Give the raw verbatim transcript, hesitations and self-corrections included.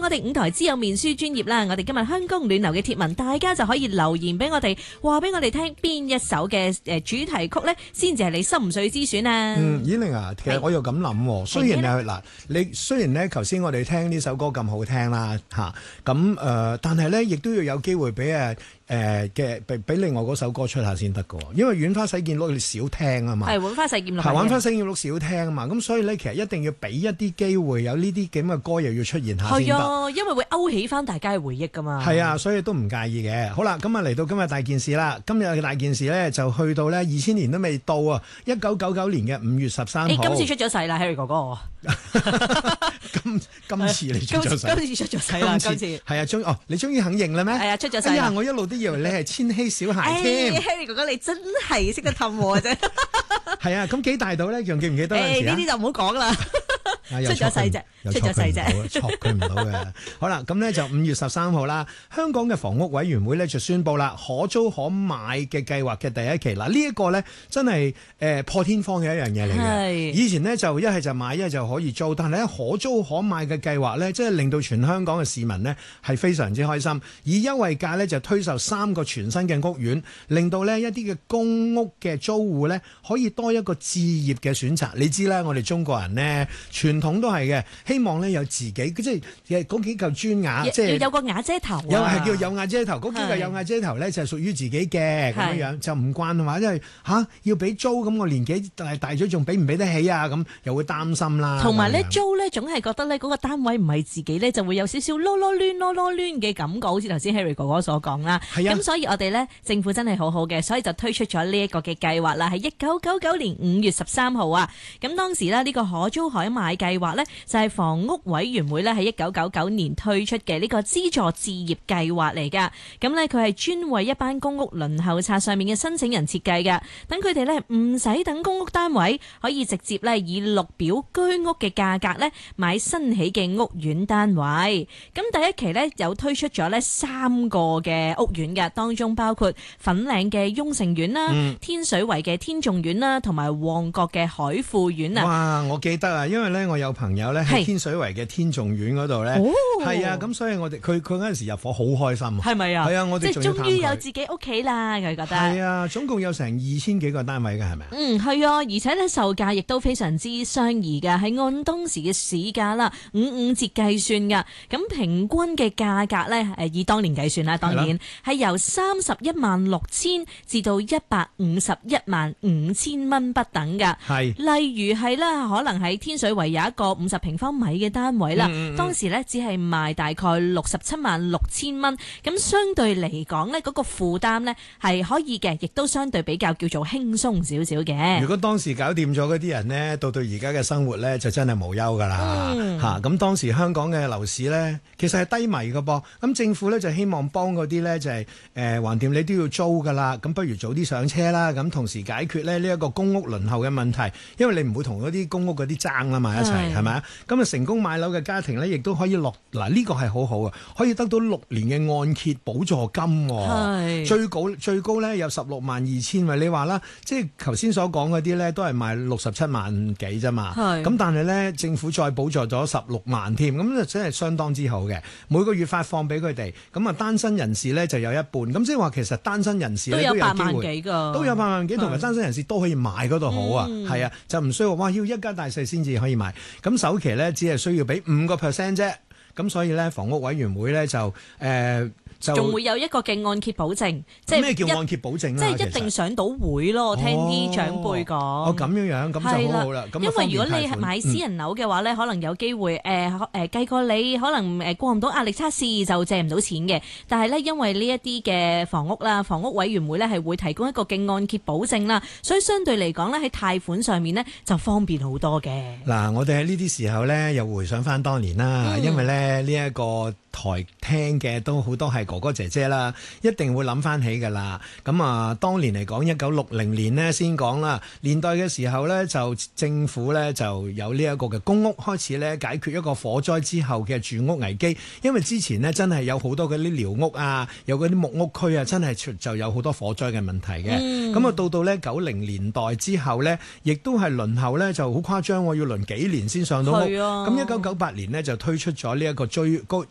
我哋五台之友面書專頁啦，我哋今日香港暖流嘅貼文，大家就可以留言俾我哋，話俾我哋聽邊一首嘅誒主題曲咧，先至係你心水之選啊！ 嗯，綺玲啊，其實我又咁諗，雖然係嗱，你雖然咧頭先我哋聽呢首歌咁好聽啦嚇，咁、啊、誒，但係咧亦都要有機會俾誒誒嘅俾俾另外嗰首歌出下先得㗎，因為浣花洗劍錄你少聽啊嘛， 係浣花洗劍錄， 係浣花洗劍錄少聽啊嘛，咁所以咧其實一定要俾一啲機會，有呢啲咁嘅歌又要出現下先得。係啊， 因為會勾起翻大家嘅回憶㗎嘛。 係啊，所以都唔介意嘅。好啦，咁啊嚟到今日大件事啦，今日嘅大件事咧就去到咧二千年都未到啊，一九九九年嘅五月十三號。 誒，今次出咗世啦 ，Harry 哥哥。 今今次你出咗世， 今次出咗世啦，今次係啊，終哦，你終於肯認啦咩？ 係啊，出咗世。 哎呀，我一路都以為你係千禧小孩添。 Harry 哥哥，你真係識得氹我啫。 係啊，咁幾大度咧？仲記唔記得嗰陣時啊？ 誒，呢啲就唔好講啦。出咗世啫，出咗世啫， 錯佢唔到嘅。好啦，咁呢就五月十三號啦，香港嘅房屋委員會呢就宣布啦，可租可買嘅計劃嘅第一期。嗱，呢一個呢真係誒、呃、破天荒嘅一樣嘢嚟嘅。以前呢就一係就買，一係就可以租，但係咧可租可買嘅計劃呢，即係令到全香港嘅市民呢係非常之開心。以優惠價呢就推售三個全新嘅屋苑，令到呢一啲嘅公屋嘅租戶呢可以多一個置業嘅選擇。你知啦，我哋中國人呢，傳統都係嘅，希望咧有自己，即係嗰幾嚿磚瓦，即係要有個瓦遮頭、啊。 有係叫有瓦遮頭，嗰幾嚿有瓦遮頭咧就係屬於自己嘅咁樣樣，就唔慣話，因為吓、啊、要俾租，咁我年紀大大咗，仲俾唔俾得起啊？咁又會擔心啦。 同埋咧租咧，總係覺得咧嗰個單位唔係自己咧，就會有少少囉囉攣囉囉攣嘅感覺，好似頭先 Harry 哥哥所講啦。係啊。咁所以我哋咧政府真係好好嘅，所以就推出咗呢一個嘅計劃啦，係一九九九年五月十三號啊。咁當時呢，呢個可租可買計劃呢，就係房屋委員會咧喺一九九九年推出嘅呢個資助置業計劃嚟噶。咁呢，佢係專為一班公屋輪候冊上面嘅申請人設計嘅，等佢哋呢唔使等公屋單位，可以直接呢以綠表居屋嘅價格呢買新起嘅屋苑單位。咁第一期呢，有推出咗呢三個嘅屋苑嘅，當中包括粉嶺嘅雍城苑啦、嗯、天水圍嘅天頌苑啦，同埋旺角嘅海富苑啊。 哇！我記得啊，因為呢，我有朋友呢喺天水圍嘅天頌苑嗰度呢，係啊，咁所以我哋佢佢嗰陣時入伙好開心啊。係咪啊？係啊，我哋即係終於有自己屋企啦，佢覺得係啊，總共有成二千幾個單位嘅，係咪啊？ 嗯，係啊，而且呢，售價亦都非常之相宜嘅，係按當時嘅市價啦，五五折計算噶。咁平均嘅價格呢，誒以當年計算啦，當然係由三十一萬六千至到一百五十一萬五千蚊不等噶。係，例如係啦，可能喺天水圍有一個五十平方米嘅單位啦，嗯嗯嗯當時呢，只係賣大概六十七萬六千蚊，咁相對嚟講呢，嗰個負擔呢係可以嘅，亦都相對比較叫做輕鬆少少嘅。 如果當時搞掂咗嗰啲人呢，到到而家嘅生活呢，就真係無憂噶啦嚇。咁、嗯、當時香港嘅樓市呢，其實係低迷嘅噃，咁政府呢，就希望幫嗰啲呢，就係誒橫掂你都要租噶啦，咁不如早啲上車啦，咁同時解決呢呢一個公屋輪候嘅問題，因為你唔會同嗰啲公屋嗰啲爭啊嘛一齊係咪啊？咁啊成功買樓嘅家庭呢，亦都可以落嗱呢、呢個係好好啊，可以得到六年嘅按揭補助金、哦，最高最高呢有十六萬二千位。你話啦，即係頭先所講嗰啲呢，都係賣六十七萬幾啫嘛，咁但係呢，政府再補助咗十六萬添，咁就真係相當之好嘅。每個月發放俾佢哋，咁啊單身人士呢就有一半，咁即係話其實單身人士呢都有八萬幾個，都有八萬幾，同埋單身人士都可以買嗰度好啊，係、嗯、啊，就唔需要哇要一家大細先至可以買，咁首期呢，只係需要俾五個 percent 啫，咁所以呢，房屋委員會呢就誒。呃仲會有一個嘅按揭保證，即係咩叫按揭保證啦？ 即係一定上到會咯。我聽啲長輩講。 哦，咁樣樣咁就好好啦。因為如果你係買私人樓嘅話咧、嗯，可能有機會誒誒、呃呃、計過你可能誒過唔到壓力測試就借唔到錢嘅。但係咧，因為呢一啲嘅房屋啦，房屋委員會咧係會提供一個嘅按揭保證啦，所以相對嚟講咧喺貸款上面咧就方便好多嘅。 嗱，我哋喺呢啲時候咧又回想翻當年啦、嗯，因為咧呢一個台聽嘅都好多係哥哥姐姐啦，一定會諗翻起㗎啦。咁啊，當年嚟講，一九六零年呢先講啦，年代嘅時候呢，就政府呢就有呢一個嘅公屋開始呢解決一個火災之後嘅住屋危機。因為之前呢真係有好多嗰啲寮屋啊，有嗰啲木屋區啊，真係就有好多火災嘅問題嘅。咁、嗯、啊，到到呢九零年代之後呢，亦都係輪候呢就好誇張，我要輪幾年先上到屋。咁一九九八年呢，就推出咗呢一個追高